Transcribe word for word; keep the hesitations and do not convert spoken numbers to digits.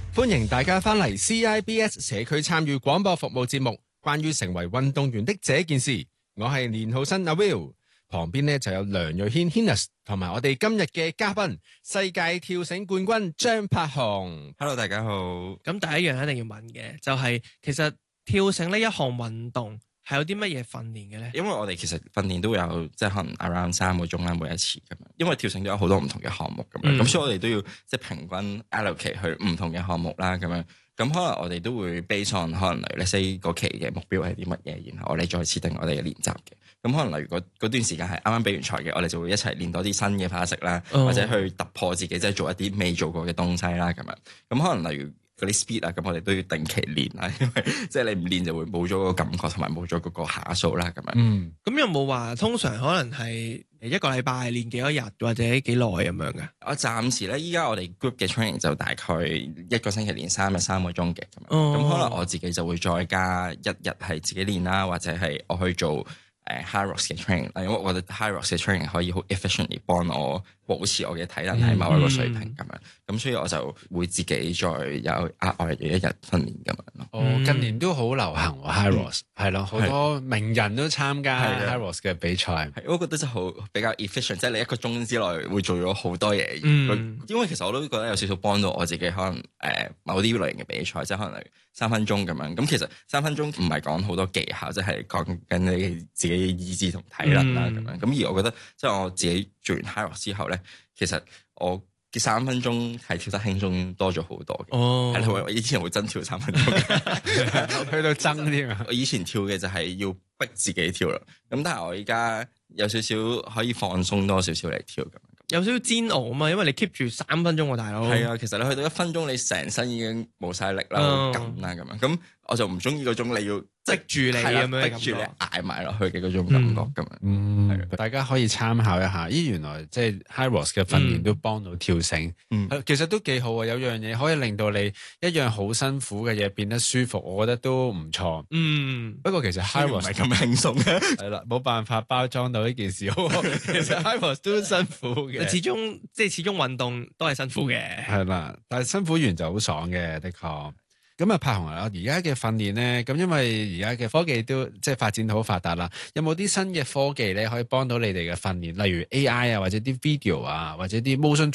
歡迎大家翻嚟 C I B S 社區參與廣播服務節目，關於成為運動員的這件事，我係連浩新阿 Will， 旁邊呢就有梁瑞軒 Hinus 同埋我哋今日嘅嘉賓世界跳繩冠軍張柏雄。 Hello， 大家好。 咁第一樣一定要問嘅就係、是，其實跳繩呢一項運動係有啲乜嘢訓練嘅咧？ 因為我哋其實訓練都會有即係可能 around 三個鐘啦，每一次咁樣。因為跳繩都有好多唔同嘅項目咁樣，咁、嗯、所以我哋都要即係平均 allocate 去唔同嘅項目啦咁樣。咁可能我哋都會 base on 可能例如呢四個期嘅目標係啲乜嘢，然後我哋再設定我哋嘅練習嘅。咁可能例如嗰段時間係啱啱比完賽嘅，我哋就會一齊練多啲新嘅花式啦，哦、或者去突破自己，即係做一啲未做過嘅東西啦咁樣。咁可能例如嗰啲 speed 啊，咁我哋都要定期練啦，因為即係你唔練就會冇咗個感覺，同埋冇咗嗰個下數啦咁樣。嗯， 咁有冇話通常可能係一個禮拜練幾多日或者幾耐咁樣嘅？ 我暫時咧，依家我哋 group 嘅 training 就大概一個星期練三日三個鐘嘅咁樣。咁、哦、可能我自己就會再加一日係自己練啦，或者係我去做誒 HYROX 嘅 training， 因為我覺得 HYROX 嘅 training 可以好 efficiently 幫我保持我嘅體能喺某一個水平咁樣，咁、嗯、所以我就會自己再有額外嘅一日訓練咁樣咯。 哦，近年都好流行 HYROX 係咯，好多名人都參加 HYROX 嘅比賽。 係，我覺得真係好比較 efficient， 即係你一個鐘之內會做咗好多嘢。 嗯， 因為其實我都覺得有少少幫到我自己，可能誒、呃、某啲類型嘅比賽，即係可能三分鐘咁樣。咁其實三分鐘唔係講好多技巧，即係講緊你自己嘅意志同體能啦咁樣。咁、嗯、而我覺得即係我自己做完 HYROX 之後咧，其實我嘅三分鐘係跳得輕鬆多咗好多嘅。哦，係我以前會真跳三分鐘， 去到爭添啊！ 我以前跳嘅就係要逼自己跳啦。咁但係我而家有少少可以放鬆多少少嚟跳咁。 有少少煎熬啊嘛，因為你 keep 住三分鐘喎，大佬。 係啊，其實你去到一分鐘，你成身已經冇晒力啦，好緊啦咁樣。咁我就唔中意嗰種你要逼住你咁樣， 逼住你捱埋落去嘅嗰種感覺咁樣。 嗯，係，大家可以參考一下。咦，原來即係 HYROX 嘅訓練都幫到跳繩。嗯，其實都幾好啊！有樣嘢可以令到你一樣好辛苦嘅嘢變得舒服，我覺得都唔錯。嗯，不過其實 HYROX 唔係咁輕鬆嘅。係啦，冇辦法包裝到呢件事。其實 HYROX 都辛苦嘅。 始終即係始終運動都係辛苦嘅， 係啦，但係辛苦完就好爽嘅，的確。咁啊，柏雄啊，而家嘅訓練咧，咁因為而家嘅科技都即係發展到好發達啦，有冇啲新嘅科技咧可以幫到你哋嘅訓練？例如 A I 啊，或者啲 video 啊，或者啲 motion